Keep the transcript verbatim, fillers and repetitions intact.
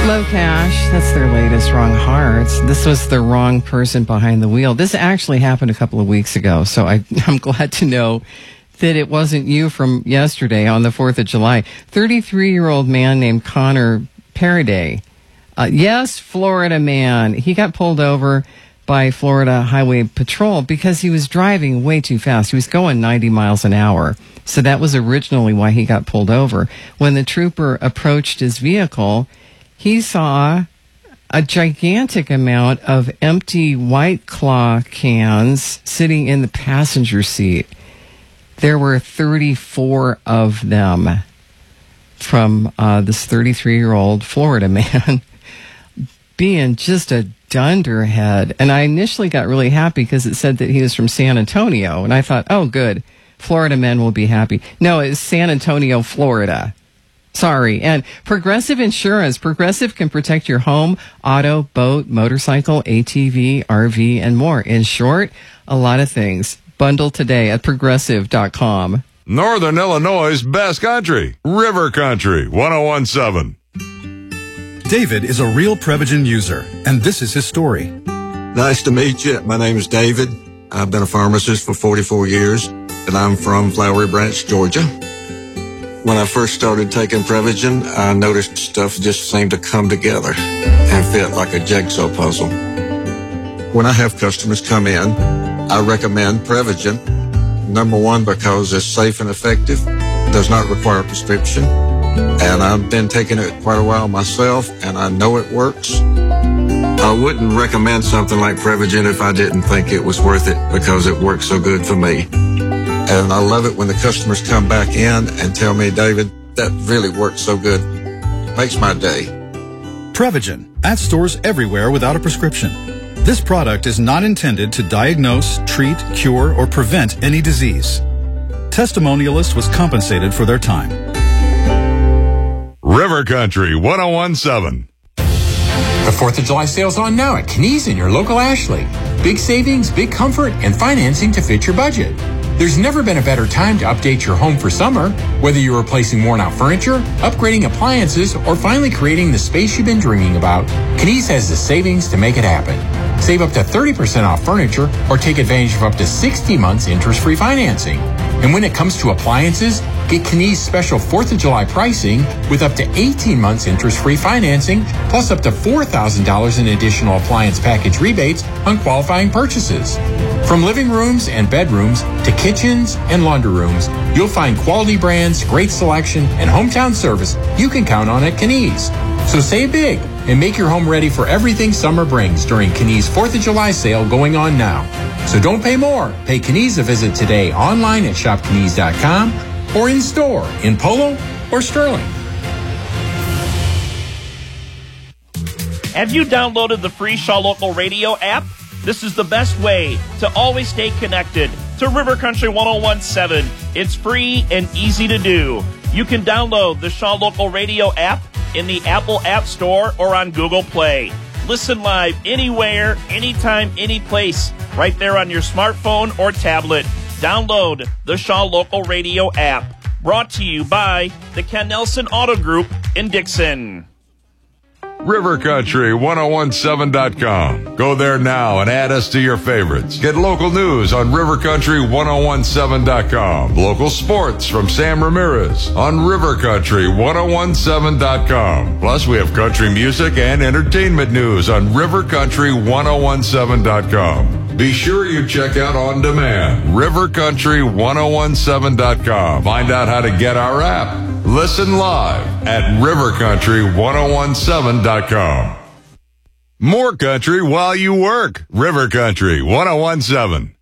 Low Cash, that's their latest, Wrong Hearts. This was the wrong person behind the wheel. This actually happened a couple of weeks ago, so I, I'm glad to know that it wasn't you from yesterday on the fourth of July. thirty-three-year-old man named Connor Paraday. Uh, yes, Florida man. He got pulled over by Florida Highway Patrol because he was driving way too fast. He was going ninety miles an hour. So that was originally why he got pulled over. When the trooper approached his vehicle, he saw a gigantic amount of empty White Claw cans sitting in the passenger seat. There were thirty-four of them from uh, this thirty-three-year-old Florida man being just a dunderhead. And I initially got really happy because it said that he was from San Antonio. And I thought, oh, good, Florida men will be happy. No, it's San Antonio, Florida. Sorry. And Progressive Insurance. Progressive can protect your home, auto, boat, motorcycle, A T V, R V, and more. In short, a lot of things. Bundle today at progressive dot com. Northern Illinois' best country. River Country, one oh one point seven. David is a real Prevagen user, and this is his story. Nice to meet you. My name is David. I've been a pharmacist for forty-four years, and I'm from Flowery Branch, Georgia. When I first started taking Prevagen, I noticed stuff just seemed to come together and fit like a jigsaw puzzle. When I have customers come in, I recommend Prevagen. Number one, because it's safe and effective, does not require a prescription, and I've been taking it quite a while myself, and I know it works. I wouldn't recommend something like Prevagen if I didn't think it was worth it because it works so good for me. And I love it when the customers come back in and tell me, David, that really works so good. Makes my day. Prevagen, at stores everywhere without a prescription. This product is not intended to diagnose, treat, cure, or prevent any disease. Testimonialist was compensated for their time. River Country, one oh one point seven. The fourth of July sale's on now at Knees in your local Ashley. Big savings, big comfort, and financing to fit your budget. There's never been a better time to update your home for summer. Whether you're replacing worn-out furniture, upgrading appliances, or finally creating the space you've been dreaming about, Knees has the savings to make it happen. Save up to thirty percent off furniture or take advantage of up to sixty months interest-free financing. And when it comes to appliances, get Knees special fourth of July pricing with up to eighteen months interest-free financing plus up to four thousand dollars in additional appliance package rebates on qualifying purchases. From living rooms and bedrooms to kitchens and laundry rooms, you'll find quality brands, great selection, and hometown service you can count on at Knees. So save big and make your home ready for everything summer brings during Knees fourth of July sale going on now. So don't pay more. Pay Knees a visit today online at shop knees dot com or in store in Polo or Sterling. Have you downloaded the free Shaw Local Radio app? This is the best way to always stay connected to River Country one oh one point seven. It's free and easy to do. You can download the Shaw Local Radio app in the Apple App Store or on Google Play. Listen live anywhere, anytime, any place, right there on your smartphone or tablet. Download the Shaw Local Radio app. Brought to you by the Ken Nelson Auto Group in Dixon. River Country, one oh one point seven dot com. Go there now and add us to your favorites. Get local news on River Country, one oh one point seven dot com. Local sports from Sam Ramirez on River Country, one oh one point seven dot com. Plus, we have country music and entertainment news on River Country, one oh one point seven dot com. Be sure you check out On Demand, River Country, one oh one point seven dot com. Find out how to get our app. Listen live at River Country, one oh one point seven dot com. More country while you work. River Country, one oh one point seven.